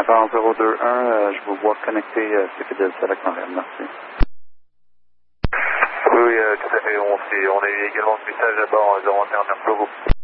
Bar 021, je vous vois connecté CP Delta avec Montréal, merci. Oui, tout à fait, on a eu également ce message là-bas en 021, merci beaucoup.